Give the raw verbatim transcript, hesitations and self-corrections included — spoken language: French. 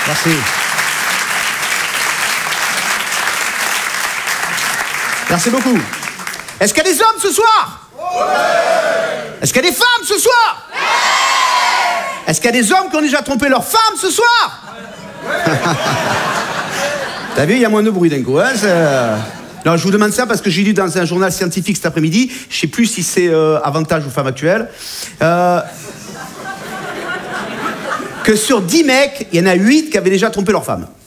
Merci. Merci beaucoup. Est-ce qu'il y a des hommes ce soir? Ouais. Est-ce qu'il y a des femmes ce soir? Ouais. Est-ce qu'il y a des hommes qui ont déjà trompé leur femme ce soir? Ouais. T'as vu, il y a moins de bruit d'un coup. Hein, non, je vous demande ça parce que j'ai lu dans un journal scientifique cet après-midi, je ne sais plus si c'est euh, avantage aux femmes actuelles, euh, que sur dix mecs, il y en a huit qui avaient déjà trompé leur femme.